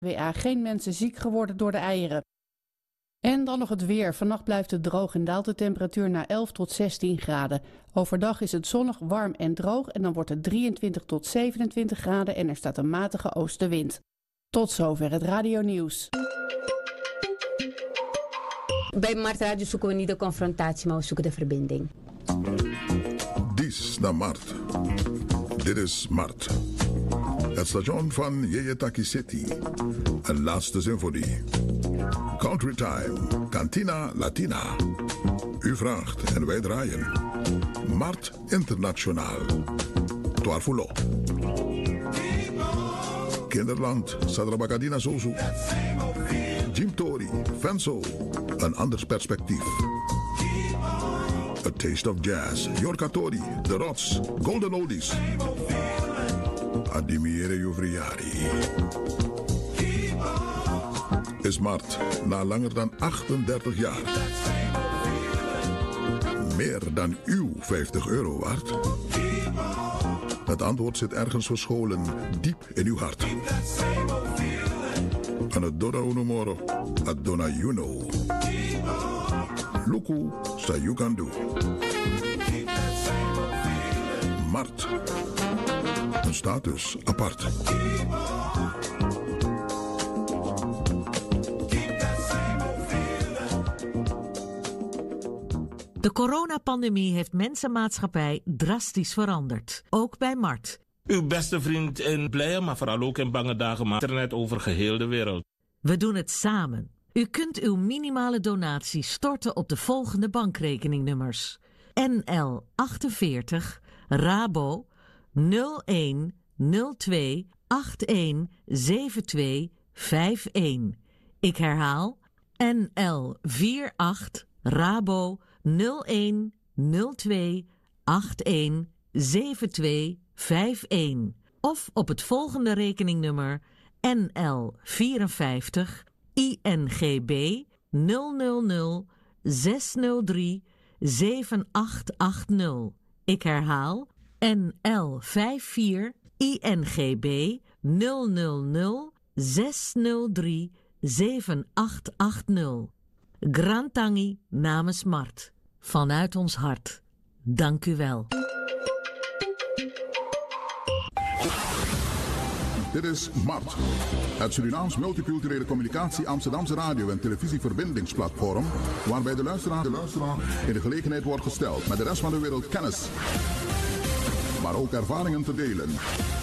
WA geen mensen ziek geworden door de eieren. En dan nog het weer. Vannacht blijft het droog en daalt de temperatuur naar 11 tot 16 graden. Overdag is het zonnig, warm en droog en dan wordt het 23 tot 27 graden en er staat een matige oostenwind. Tot zover het radionieuws. Bij Mart Radio zoeken we niet de confrontatie, maar we zoeken de verbinding. Dis naar Mart. Dit is Mart. Het station van Yeyetaki City. Een laatste symfonie. Country Time. Cantina Latina. U vraagt en wij draaien. Mart Internationaal. Twarfulo. Kinderland. Sadrabakadina Zozo. Jim Tori. Fenso. Een anders perspectief. A Taste of Jazz. Yorka Tori. The Rots. Golden Oldies. Adimiere Juvriari. Is Mart na langer dan 38 jaar meer dan uw €50 waard? Het antwoord zit ergens verscholen, diep in uw hart. En het Dora Unomoro, het Dona Juno. Luku Sayukandu. Mart. Een status apart. De coronapandemie heeft mens en maatschappij drastisch veranderd. Ook bij Mart. Uw beste vriend in blije, maar vooral ook in bange dagen, maar internet over geheel de wereld. We doen het samen. U kunt uw minimale donatie storten op de volgende bankrekeningnummers. NL 48 Rabo 01 02 81 72 51. Ik herhaal NL 48 Rabo 01 02 81 72 51. Of op het volgende rekeningnummer NL 54 INGB 000 603 7880. Ik herhaal NL 54 INGB 000 603 7880. Grantangi namens Mart. Vanuit ons hart. Dank u wel. Dit is Mart. Het Surinaams multiculturele communicatie Amsterdamse radio- en televisieverbindingsplatform, waarbij de luisteraar in de gelegenheid wordt gesteld met de rest van de wereld kennis, maar ook ervaringen te delen.